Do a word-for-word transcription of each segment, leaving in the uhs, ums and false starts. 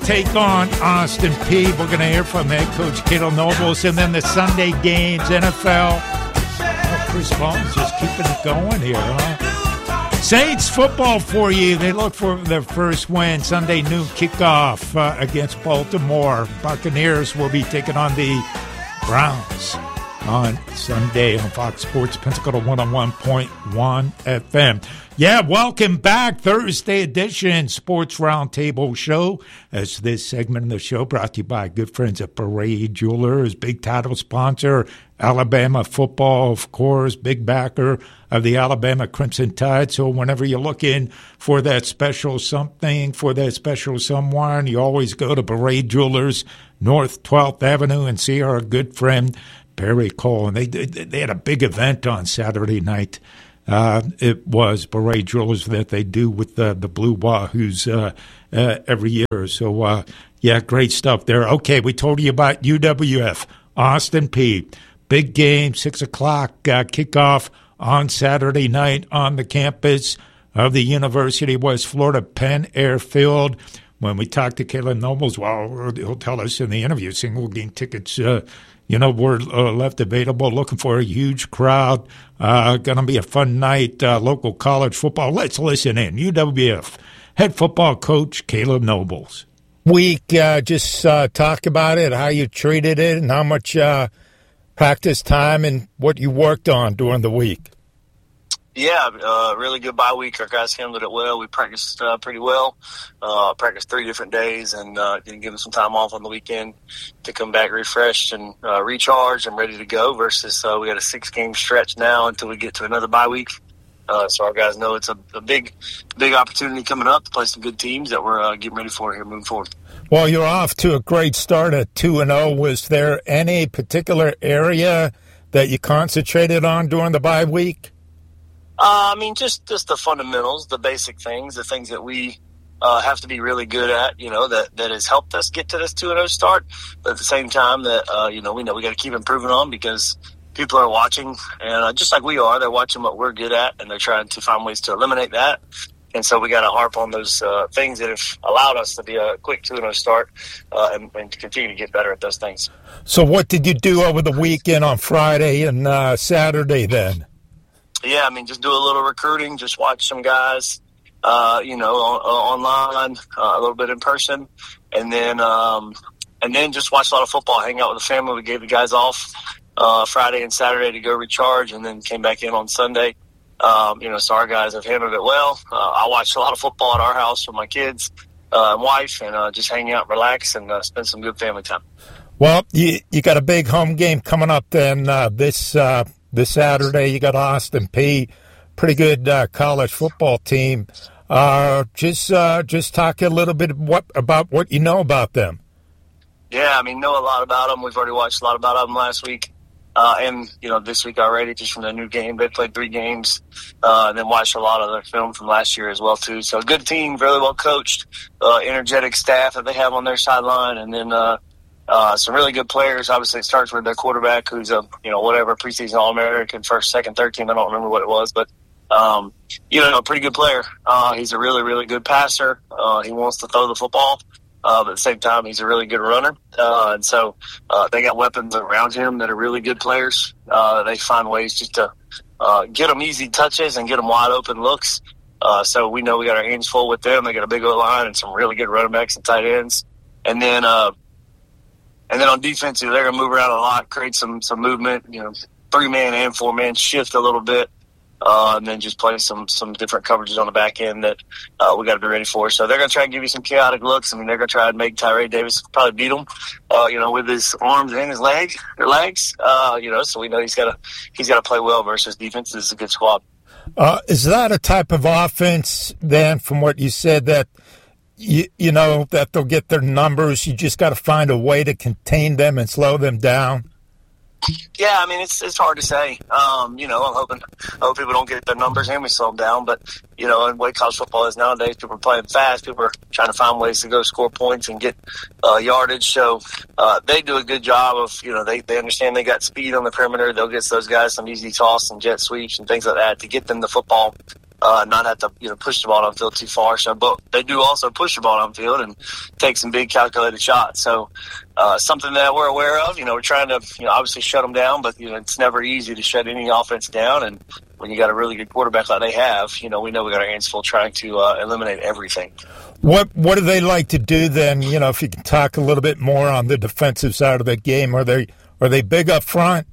take on Austin Peay. We're going to hear from head coach Caleb Nobles. And then the Sunday games, N F L. Oh, Chris Paul's just keeping it going here, huh? Saints football for you. They look for their first win. Sunday noon kickoff uh, against Baltimore. Buccaneers will be taking on the Browns on Sunday on Fox Sports Pensacola one oh one point one F M. Yeah, welcome back. Thursday edition Sports Roundtable Show. As this segment of the show brought to you by good friends at Parade Jewelers, big title sponsor, Alabama football, of course, big backer of the Alabama Crimson Tide. So whenever you're looking for that special something, for that special someone, you always go to Parade Jewelers, North twelfth Avenue, and see our good friend Perry Cole. And they they had a big event on Saturday night. Uh, it was Parade Jewelers that they do with the, the Blue Wahoos uh, uh, every year. So, uh, yeah, great stuff there. Okay, we told you about U W F, Austin Peay. Big game, six o'clock uh, kickoff on Saturday night on the campus of the University of West Florida, Penn Airfield. When we talk to Caleb Nobles, well, he'll tell us in the interview, single game tickets, uh, you know, were uh, left available, looking for a huge crowd. Uh, going to be a fun night, uh, local college football. Let's listen in. U W F head football coach Caleb Nobles. Week, uh, just uh, talk about it, how you treated it, and how much uh, practice time and what you worked on during the week. Yeah, uh, really good bye week. Our guys handled it well. We practiced uh, pretty well. Uh, practiced three different days and uh, didn't give them some time off on the weekend to come back refreshed and uh, recharged and ready to go versus uh, we got a six-game stretch now until we get to another bye week. Uh, so our guys know it's a, a big, big opportunity coming up to play some good teams that we're uh, getting ready for here moving forward. Well, you're off to a great start at two and oh. Was there any particular area that you concentrated on during the bye week? Uh, I mean, just, just the fundamentals, the basic things, the things that we uh, have to be really good at, you know, that, that has helped us get to this two and oh start. But at the same time that, uh, you know, we know we got to keep improving on because people are watching. And uh, just like we are, they're watching what we're good at, and they're trying to find ways to eliminate that. And so we got to harp on those uh, things that have allowed us to be a quick two and oh start uh, and, and to continue to get better at those things. So what did you do over the weekend on Friday and uh, Saturday then? Yeah, I mean, just do a little recruiting, just watch some guys, uh, you know, on, uh, online, uh, a little bit in person, and then um, and then just watch a lot of football, hang out with the family. We gave the guys off uh, Friday and Saturday to go recharge, and then came back in on Sunday. Um, you know, so our guys have handled it well. Uh, I watched a lot of football at our house with my kids uh, and wife, and uh, just hang out, relax, and uh, spend some good family time. Well, you you got a big home game coming up then uh, this uh This Saturday. You got Austin Peay, pretty good uh, college football team. Uh, just uh, just talk a little bit what, about what you know about them. Yeah, I mean, know a lot about them. We've already watched a lot about them last week. Uh, and, you know, this week already, just from the new game. They played three games uh, and then watched a lot of their film from last year as well, too. So a good team, really well coached, uh, energetic staff that they have on their sideline. And then uh, uh, some really good players. Obviously, it starts with their quarterback, who's a, you know, whatever, preseason All-American, first, second, third team. I don't remember what it was. But, um, you know, a pretty good player. Uh, he's a really, really good passer. Uh, he wants to throw the football. Uh, but at the same time, he's a really good runner. Uh, and so uh, they got weapons around him that are really good players. Uh, they find ways just to uh, get them easy touches and get them wide open looks. Uh, so we know we got our hands full with them. They got a big O-line and some really good running backs and tight ends. And then uh, and then on defense, they're going to move around a lot, create some, some movement, you know, three-man and four-man shift a little bit. Uh, and then just play some some different coverages on the back end that uh, we got to be ready for. So they're going to try and give you some chaotic looks. I mean, they're going to try and make Tyree Davis probably beat him, uh, you know, with his arms and his leg, their legs. Uh, you know, so we know he's got to he's got to play well versus defense. This is a good squad. Uh, is that a type of offense then, from what you said, that you you know that they'll get their numbers? You just got to find a way to contain them and slow them down. Yeah, I mean, it's it's hard to say. Um, you know, I'm hoping I hope people don't get their numbers and we slow them down. But, you know, and the way college football is nowadays, people are playing fast. People are trying to find ways to go score points and get uh, yardage. So uh, they do a good job of, you know, they, they understand they got speed on the perimeter. They'll get those guys some easy toss and jet sweeps and things like that to get them the football. uh, not have to, you know, push the ball downfield too far. So, but they do also push the ball downfield and take some big calculated shots. So, uh, something that we're aware of. You know, we're trying to, you know, obviously shut them down, but, you know, it's never easy to shut any offense down. And when you got a really good quarterback like they have, you know, we know we got our hands full trying to uh, eliminate everything. What What do they like to do then? You know, if you can talk a little bit more on the defensive side of the game, are they are they big up front?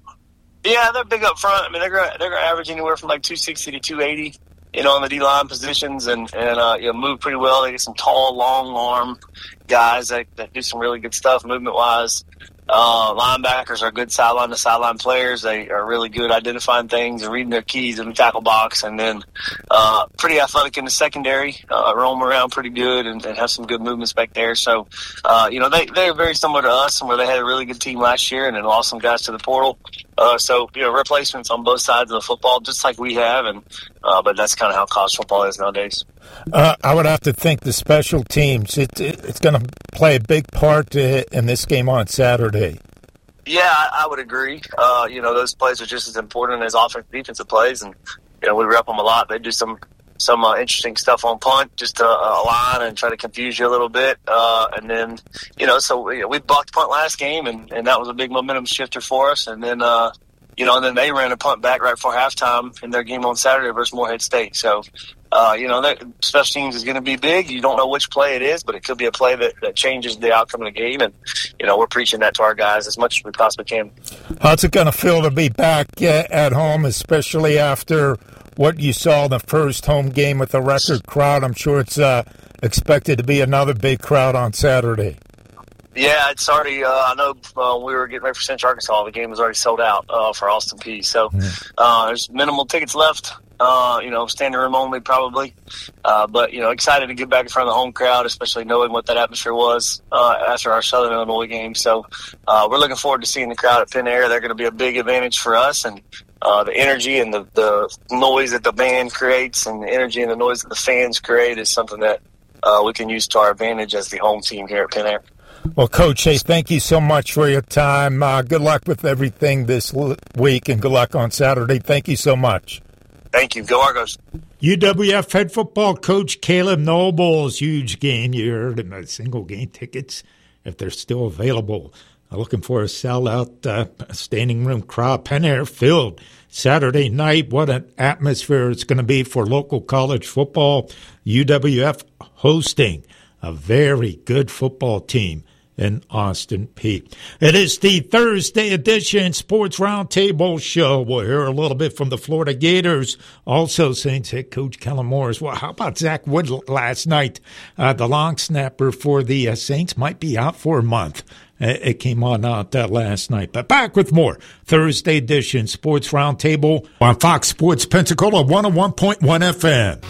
Yeah, they're big up front. I mean, they're gonna, they're gonna average anywhere from like two sixty to two eighty, you know, in the D-line positions, and and uh, you know, move pretty well. They get some tall, long arm guys that, that do some really good stuff movement wise. Uh, linebackers are good sideline to sideline players. They are really good identifying things and reading their keys in the tackle box, and then uh, pretty athletic in the secondary, uh, roam around pretty good and, and have some good movements back there. So, uh, you know, they, they're very similar to us, and where they had a really good team last year and then lost some guys to the portal. Uh, so, you know, replacements on both sides of the football, just like we have, and uh, but that's kind of how college football is nowadays. Uh, I would have to think the special teams, it, it, it's going to play a big part in this game on Saturday. Yeah, I, I would agree. Uh, you know, those plays are just as important as offensive defensive plays, and, you know, we rep them a lot. They do some some uh, interesting stuff on punt, just to uh, align and try to confuse you a little bit. Uh, and then, you know, so you know, we blocked punt last game, and, and that was a big momentum shifter for us. And then, uh, you know, and then they ran a punt back right before halftime in their game on Saturday versus Morehead State. So, uh, you know, that special teams is going to be big. You don't know which play it is, but it could be a play that, that changes the outcome of the game. And, you know, we're preaching that to our guys as much as we possibly can. How's it going to feel to be back uh, at home, especially after what you saw in the first home game with the record crowd? I'm sure it's uh, expected to be another big crowd on Saturday. Yeah, it's already, uh, I know uh, we were getting ready for Central Arkansas. The game was already sold out uh, for Austin Peay. So uh, there's minimal tickets left, uh, you know, standing room only probably. Uh, but, you know, excited to get back in front of the home crowd, especially knowing what that atmosphere was uh, after our Southern Illinois game. So uh, we're looking forward to seeing the crowd at Penn Air. They're going to be a big advantage for us. And uh, the energy and the, the noise that the band creates and the energy and the noise that the fans create is something that uh, we can use to our advantage as the home team here at Penn Air. Well, Coach, hey, thank you so much for your time. Uh, good luck with everything this week, and good luck on Saturday. Thank you so much. Thank you. Go Argos. U W F head football coach Caleb Nobles. Huge game. You heard him. Single game tickets, if they're still available. Looking for a sellout uh, standing room crowd. Penn Air filled Saturday night. What an atmosphere it's going to be for local college football. U W F hosting a very good football team in Austin Peay. It is the Thursday edition Sports Roundtable show. We'll hear a little bit from the Florida Gators. Also, Saints head coach Kellen Morris. Well, how about Zach Wood last night? Uh, the long snapper for the uh, Saints might be out for a month. It came on out uh, last night. But back with more Thursday edition Sports Roundtable on Fox Sports Pensacola one oh one point one F M.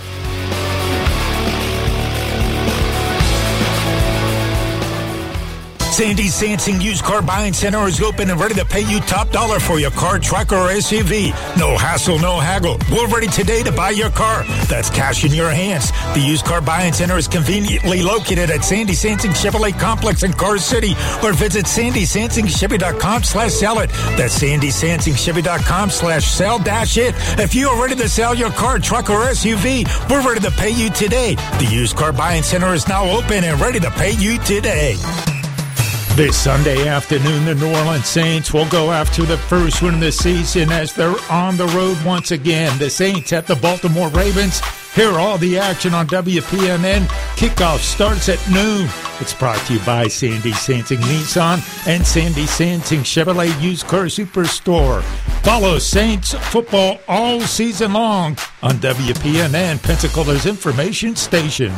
Sandy Sansing Used Car Buying Center is open and ready to pay you top dollar for your car, truck, or S U V. No hassle, no haggle. We're ready today to buy your car. That's cash in your hands. The Used Car Buying Center is conveniently located at Sandy Sansing Chevrolet Complex in Car City, or visit sandy sansing chevy dot com slash sell it. That's sandy sansing chevy dot com slash sell dash it. If you are ready to sell your car, truck, or S U V, we're ready to pay you today. The Used Car Buying Center is now open and ready to pay you today. This Sunday afternoon, the New Orleans Saints will go after the first win of the season as they're on the road once again. The Saints at the Baltimore Ravens. Hear all the action on W P N N. Kickoff starts at noon. It's brought to you by Sandy Sansing Nissan and Sandy Sansing Chevrolet Used Car Superstore. Follow Saints football all season long on W P N N, Pensacola's information station.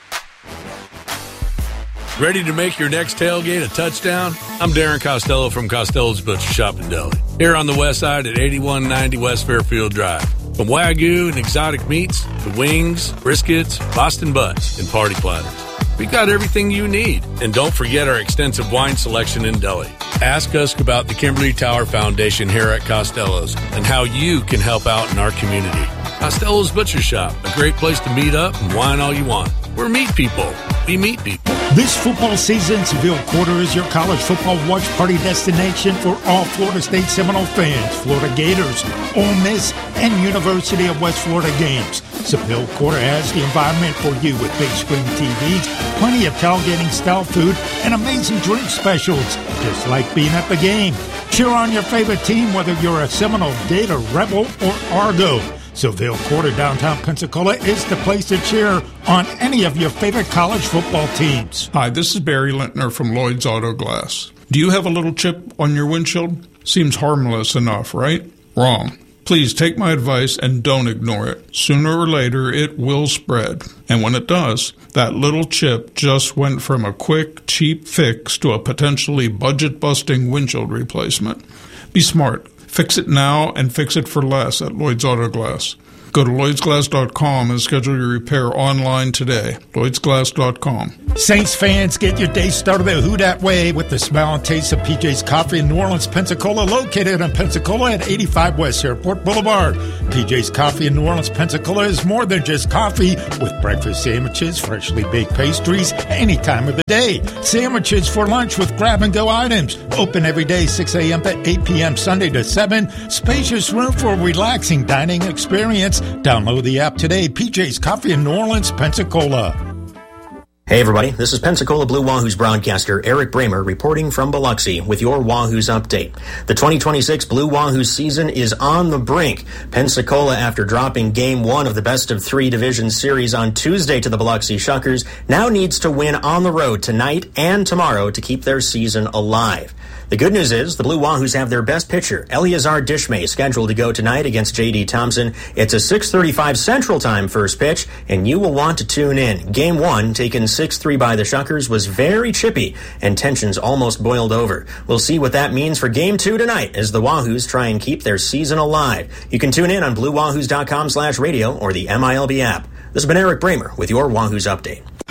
Ready to make your next tailgate a touchdown? I'm Darren Costello from Costello's Butcher Shop in Deli, here on the west side at eighty-one ninety West Fairfield Drive. From Wagyu and exotic meats to wings, briskets, Boston butts, and party platters, we got everything you need. And don't forget our extensive wine selection in Deli. Ask us about the Kimberly Tower Foundation here at Costello's and how you can help out in our community. Costello's Butcher Shop, a great place to meet up and wine all you want. We're meat people. We meet people. This football season, Seville Quarter is your college football watch party destination for all Florida State Seminole fans. Florida Gators, Ole Miss, and University of West Florida games. Seville Quarter has the environment for you with big screen T Vs, plenty of tailgating style food, and amazing drink specials, just like being at the game. Cheer on your favorite team, whether you're a Seminole, Gator, Rebel, or Argo. Seville Quarter downtown Pensacola is the place to cheer on any of your favorite college football teams. Hi, this is Barry Lintner from Lloyd's Auto Glass. Do you have a little chip on your windshield? Seems harmless enough, right? Wrong. Please take my advice and don't ignore it. Sooner or later, it will spread. And when it does, that little chip just went from a quick, cheap fix to a potentially budget-busting windshield replacement. Be smart. Fix it now and fix it for less at Lloyd's Auto Glass. Go to Lloyds Glass dot com and schedule your repair online today. Lloyds Glass dot com. Saints fans, get your day started the Who Dat way with the smell and taste of P J's Coffee in New Orleans, Pensacola, located in Pensacola at eighty-five West Airport Boulevard. P J's Coffee in New Orleans, Pensacola is more than just coffee, with breakfast sandwiches, freshly baked pastries, any time of the day. Sandwiches for lunch with grab-and-go items. Open every day, six a.m. to eight p.m., Sunday to seven. Spacious room for a relaxing dining experience. Download the app today. P J's Coffee in New Orleans, Pensacola. Hey everybody, this is Pensacola Blue Wahoos broadcaster Eric Bramer reporting from Biloxi with your Wahoos update. The twenty twenty-six Blue Wahoos season is on the brink. Pensacola, after dropping game one of the best of three division series on Tuesday to the Biloxi Shuckers, now needs to win on the road tonight and tomorrow to keep their season alive. The good news is the Blue Wahoos have their best pitcher, Eleazar Dishmay, scheduled to go tonight against J D. Thompson. It's a six thirty-five Central Time first pitch, and you will want to tune in. Game one, taken six three by the Shuckers, was very chippy, and tensions almost boiled over. We'll see what that means for Game two tonight as the Wahoos try and keep their season alive. You can tune in on blue wahoos dot com slash radio or the M I L B app. This has been Eric Bramer with your Wahoos Update.